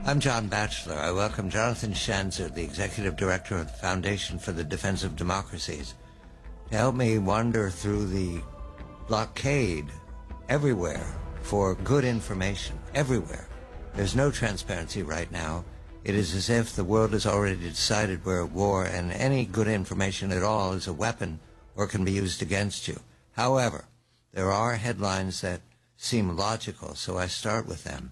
I'm John Batchelor. I welcome Jonathan Schanzer, the Executive Director of the Foundation for the Defense of Democracies, to help me wander through the blockade everywhere for good information, everywhere. There's no transparency right now. It is as if the world has already decided we're at war, and any good information at all is a weapon or can be used against you. However, there are headlines that seem logical, so I start with them.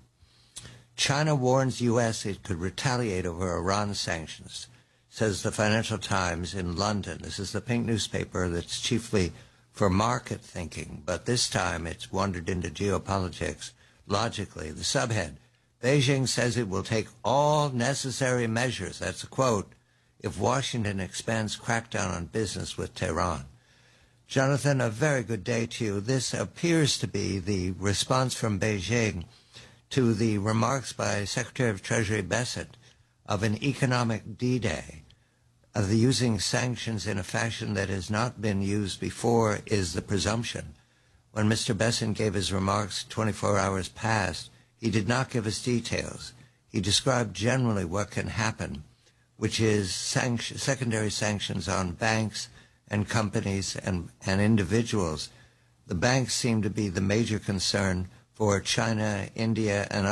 China warns U.S. it could retaliate over Iran sanctions, says the Financial Times in London. This is the pink newspaper that's chiefly for market thinking, but this time it's wandered into geopolitics logically. The subhead, Beijing says it will take all necessary measures, that's a quote, if Washington expands crackdown on business with Tehran. Jonathan, a very good day to you. This appears to be the response from Beijing to the remarks by Secretary of Treasury Bessent of an economic D-Day, of the using sanctions in a fashion that has not been used before is the presumption. When Mr. Bessent gave his remarks 24 hours past, he did not give us details. He described generally what can happen, which is secondary sanctions on banks and companies and individuals. The banks seem to be the major concern for China, India, and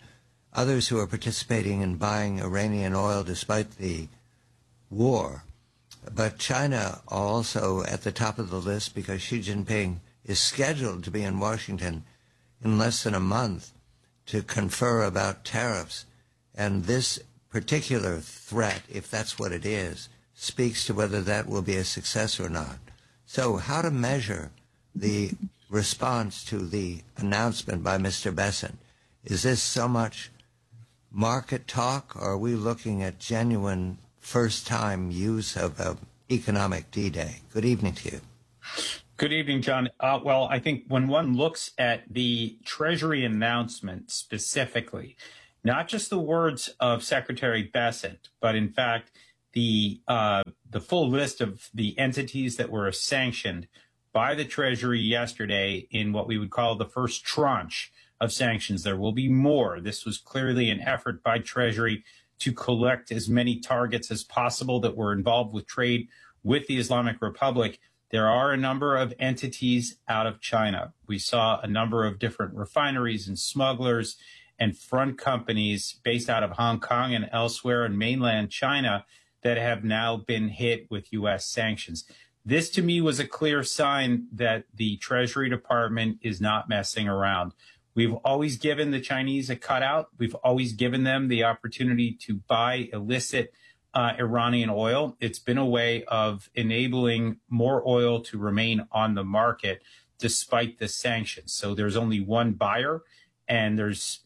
others who are participating in buying Iranian oil despite the war. But China also at the top of the list because Xi Jinping is scheduled to be in Washington in less than a month to confer about tariffs. And this particular threat, if that's what it is, speaks to whether that will be a success or not. So how to measure the response to the announcement by Mr. Bessent? Is this so much market talk, or are we looking at genuine first-time use of economic D-Day? Good evening to you. Good evening, John. Well, I think when one looks at the Treasury announcement specifically, not just the words of Secretary Bessent, but in fact the full list of the entities that were sanctioned by the Treasury yesterday in what we would call the first tranche of sanctions. There will be more. This was clearly an effort by Treasury to collect as many targets as possible that were involved with trade with the Islamic Republic. There are a number of entities out of China. We saw a number of different refineries and smugglers and front companies based out of Hong Kong and elsewhere in mainland China that have now been hit with U.S. sanctions. This, to me, was a clear sign that the Treasury Department is not messing around. We've always given the Chinese a cutout. We've always given them the opportunity to buy illicit Iranian oil. It's been a way of enabling more oil to remain on the market despite the sanctions. So there's only one buyer, and there's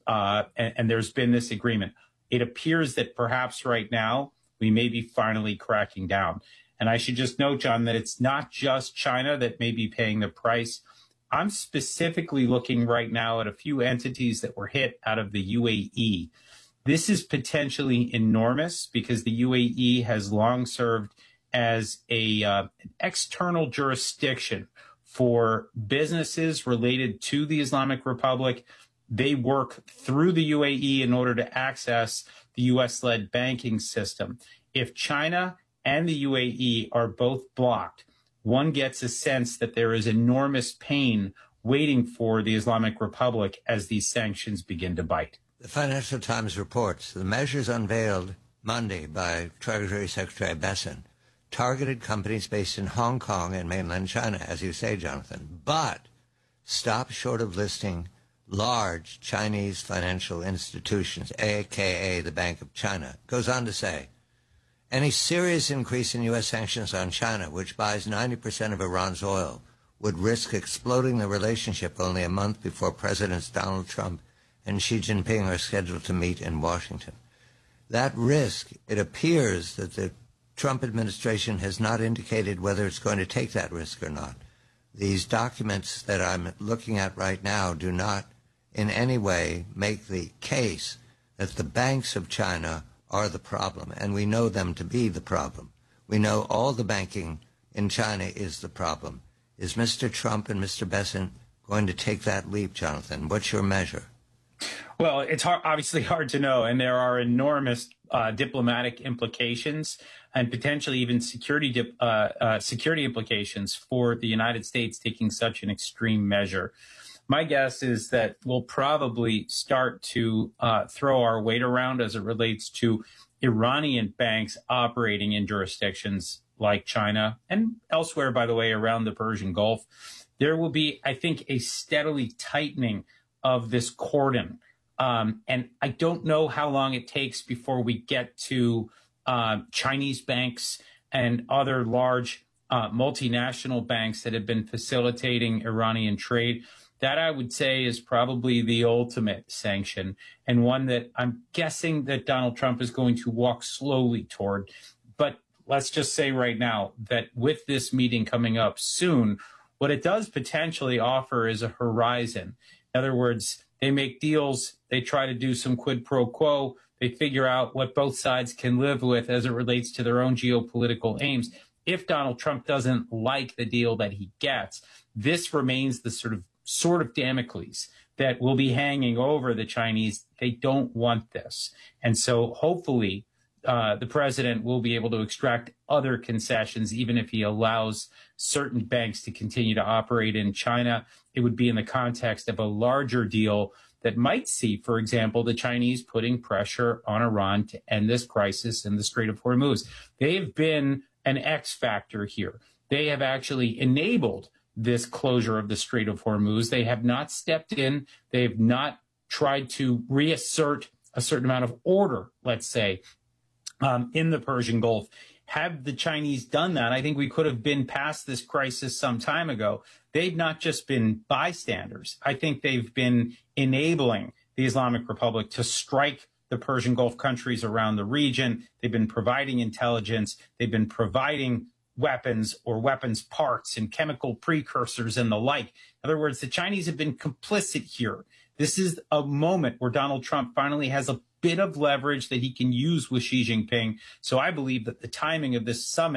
been this agreement. It appears that perhaps right now we may be finally cracking down. And I should just note, John, that it's not just China that may be paying the price. I'm specifically looking right now at a few entities that were hit out of the UAE. This is potentially enormous because the UAE has long served as an external jurisdiction for businesses related to the Islamic Republic. They work through the UAE in order to access the U.S.-led banking system. If China and the UAE are both blocked, one gets a sense that there is enormous pain waiting for the Islamic Republic as these sanctions begin to bite. The Financial Times reports the measures unveiled Monday by Treasury Secretary Bessent targeted companies based in Hong Kong and mainland China, as you say, Jonathan, but stopped short of listing large Chinese financial institutions, a.k.a. the Bank of China. Goes on to say, any serious increase in U.S. sanctions on China, which buys 90% of Iran's oil, would risk exploding the relationship only a month before Presidents Donald Trump and Xi Jinping are scheduled to meet in Washington. That risk, it appears that the Trump administration has not indicated whether it's going to take that risk or not. These documents that I'm looking at right now do not in any way make the case that the banks of China are the problem, and we know them to be the problem. We know all the banking in China is the problem. Is Mr. Trump and Mr. Bessent going to take that leap, Jonathan? What's your measure? Well, it's obviously hard to know, and there are enormous diplomatic implications and potentially even security implications for the United States taking such an extreme measure. My guess is that we'll probably start to throw our weight around as it relates to Iranian banks operating in jurisdictions like China and elsewhere, by the way, around the Persian Gulf. There will be, I think, a steadily tightening of this cordon. And I don't know how long it takes before we get to Chinese banks and other large multinational banks that have been facilitating Iranian trade. That, I would say, is probably the ultimate sanction, and one that I'm guessing that Donald Trump is going to walk slowly toward. But let's just say right now that with this meeting coming up soon, what it does potentially offer is a horizon. In other words, they make deals, they try to do some quid pro quo, they figure out what both sides can live with as it relates to their own geopolitical aims. If Donald Trump doesn't like the deal that he gets, this remains the sort of Damocles that will be hanging over the Chinese. They don't want this. And so hopefully the president will be able to extract other concessions, even if he allows certain banks to continue to operate in China. It would be in the context of a larger deal that might see, for example, the Chinese putting pressure on Iran to end this crisis in the Strait of Hormuz. They have been an X factor here. They have actually enabled this closure of the Strait of Hormuz. They have not stepped in. They have not tried to reassert a certain amount of order, let's say, in the Persian Gulf. Had the Chinese done that, I think we could have been past this crisis some time ago. They've not just been bystanders. I think they've been enabling the Islamic Republic to strike the Persian Gulf countries around the region. They've been providing intelligence. They've been providing weapons or weapons parts and chemical precursors and the like. In other words, the Chinese have been complicit here. This is a moment where Donald Trump finally has a bit of leverage that he can use with Xi Jinping. So I believe that the timing of this summit